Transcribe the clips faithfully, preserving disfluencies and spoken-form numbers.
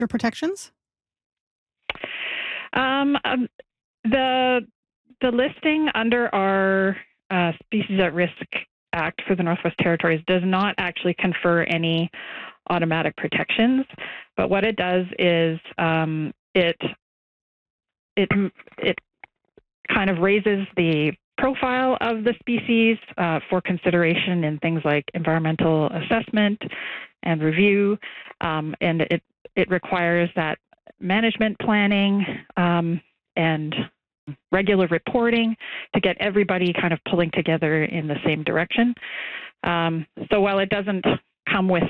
protections? Um, um, the the listing under our uh, Species at Risk Act for the Northwest Territories does not actually confer any automatic protections, but what it does is um, it it it kind of raises the profile of the species uh, for consideration in things like environmental assessment and review, um, and it it requires that management planning um, and regular reporting to get everybody kind of pulling together in the same direction. Um, so while it doesn't come with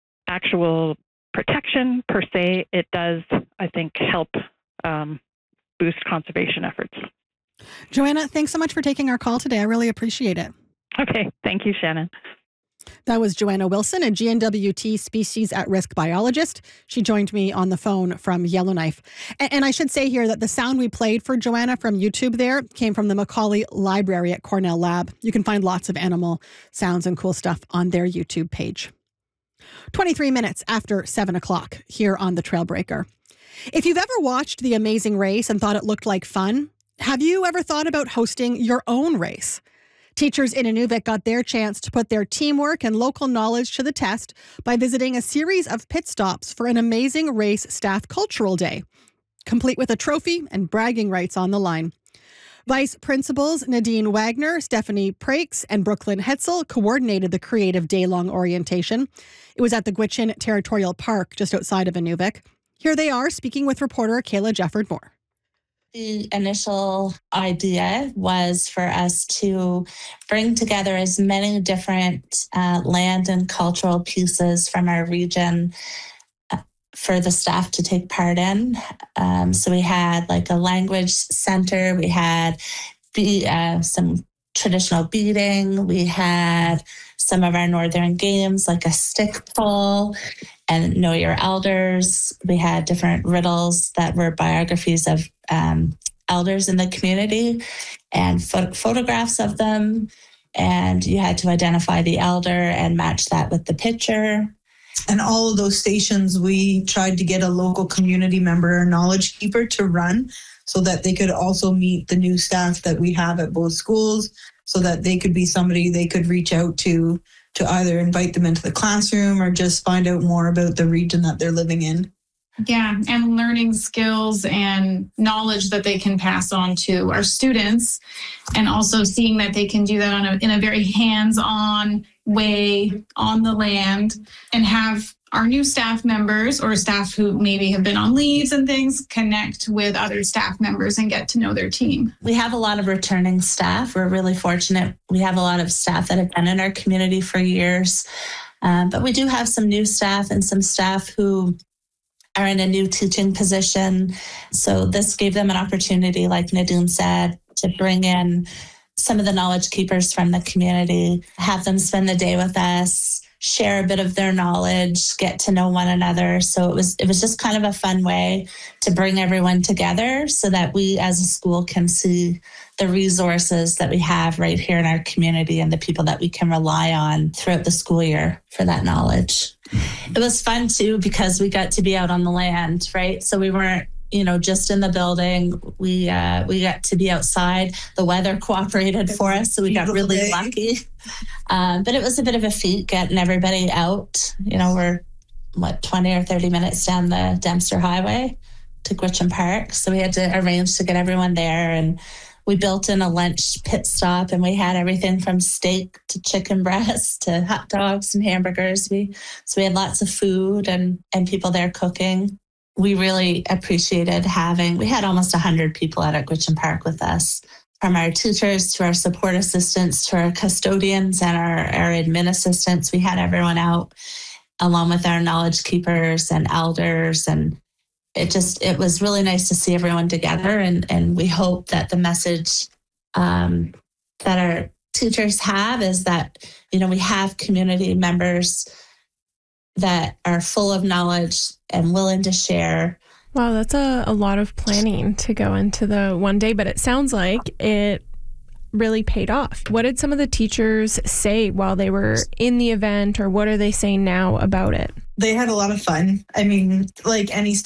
actual protection per se, it does, I think, help um, boost conservation efforts. Joanna, thanks so much for taking our call today. I really appreciate it. Okay. Thank you, Shannon. That was Joanna Wilson, a G N W T species at risk biologist. She joined me on the phone from Yellowknife. And, and I should say here that the sound we played for Joanna from YouTube there came from the Macaulay Library at Cornell Lab. You can find lots of animal sounds and cool stuff on their YouTube page. twenty-three minutes after seven o'clock here on The Trailbreaker. If you've ever watched The Amazing Race and thought it looked like fun, have you ever thought about hosting your own race? Teachers in Inuvik got their chance to put their teamwork and local knowledge to the test by visiting a series of pit stops for an Amazing Race Staff Cultural Day, complete with a trophy and bragging rights on the line. Vice Principals Nadine Wagner, Stephanie Prakes, and Brooklyn Hetzel coordinated the creative day-long orientation. It was at the Gwich'in Territorial Park just outside of Inuvik. Here they are speaking with reporter Kayla Jefford-Moore. The initial idea was for us to bring together as many different uh, land and cultural pieces from our region uh, for the staff to take part in. Um, so we had like a language center, we had be, uh, some traditional beading, we had some of our northern games like a stick pull and Know Your Elders. We had different riddles that were biographies of um, elders in the community and pho- photographs of them. And you had to identify the elder and match that with the picture. And all of those stations, we tried to get a local community member or knowledge keeper to run so that they could also meet the new staff that we have at both schools, so that they could be somebody they could reach out to to either invite them into the classroom or just find out more about the region that they're living in. Yeah, and learning skills and knowledge that they can pass on to our students, and also seeing that they can do that on a, in a very hands-on way on the land, and have our new staff members or staff who maybe have been on leaves and things connect with other staff members and get to know their team. We have a lot of returning staff. We're really fortunate. We have a lot of staff that have been in our community for years, um, but we do have some new staff and some staff who are in a new teaching position. So this gave them an opportunity, like Nadine said, to bring in some of the knowledge keepers from the community, have them spend the day with us, share a bit of their knowledge, get to know one another. So it was it was just kind of a fun way to bring everyone together so that we as a school can see the resources that we have right here in our community and the people that we can rely on throughout the school year for that knowledge. It was fun too because we got to be out on the land, right? So we weren't, you know, just in the building. We uh, we got to be outside. The weather cooperated for us, so we got really lucky. Um, but it was a bit of a feat getting everybody out. You know, we're, what, twenty or thirty minutes down the Dempster Highway to Gwich'in Park. So we had to arrange to get everyone there. And we built in a lunch pit stop, and we had everything from steak to chicken breast to hot dogs and hamburgers. We So we had lots of food and, and people there cooking. We really appreciated having, we had almost one hundred people out at Gwich'in Park with us, from our teachers to our support assistants to our custodians and our, our admin assistants. We had everyone out along with our knowledge keepers and elders. And it just, it was really nice to see everyone together. And, and we hope that the message um, that our teachers have is that, you know, we have community members that are full of knowledge and willing to share. Wow, that's a, a lot of planning to go into the one day, but it sounds like it really paid off. What did some of the teachers say while they were in the event, or what are they saying now about it? They had a lot of fun. I mean, like any